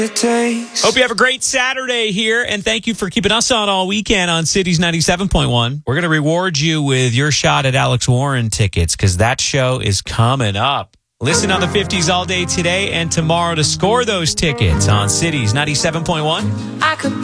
Hope you have a great Saturday here, and thank you for keeping us on all weekend on Cities 97.1. We're going to reward you with your shot at Alex Warren tickets because that show is coming up. Listen on the 50s all day today and tomorrow to score those tickets on Cities 97.1.